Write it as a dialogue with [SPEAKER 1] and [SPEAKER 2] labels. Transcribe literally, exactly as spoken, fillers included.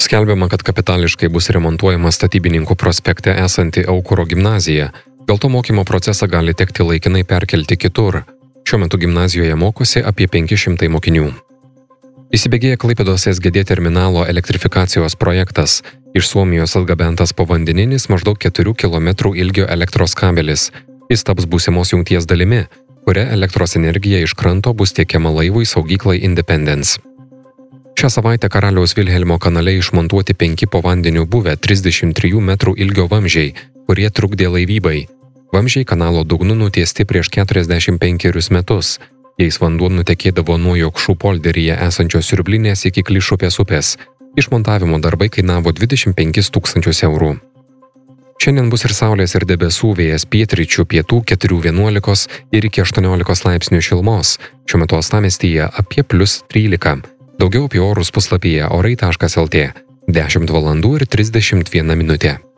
[SPEAKER 1] Skelbiama, kad kapitališkai bus remontuojama Statybininkų prospekte esanti Aukuro gimnazija. Dėl to mokymo procesą gali tekti laikinai perkelti kitur. Šiuo metu gimnazijoje mokosi apie penki šimtai mokinių. Įsibėgėja Klaipėdos S G D terminalo elektrifikacijos projektas. Iš Suomijos atgabentas povandeninis maždaug keturių kilometrų ilgio elektros kabelis. Jis taps būsimos jungties dalimi, kuria elektros energija iš kranto bus tiekiama laivui saugyklai Independence. Šią savaitę Karaliaus Vilhelmo kanale išmontuoti penki po vandeniu buvę trisdešimt trijų metrų ilgio vamzdžiai, kurie trukdė laivybai. Vamzdžiai kanalo dugnu nutiesti prieš keturiasdešimt penkerius metus. Jais vanduo nutekėdavo nuo Jokšų polderyje esančios siurblinės iki Klišupės upės. Išmontavimo darbai kainavo dvidešimt penkis tūkstančius eurų. Šiandien bus ir saulės ir debesų, vėjas pietryčių pietų keturių vienuolikos ir iki aštuoniolikos laipsnių šilumos. Šiuo metu uostamiestyje apie plius trylika. Daugiau apie orus puslapyje orai taškas lt. dešimt valandų ir trisdešimt viena minutė.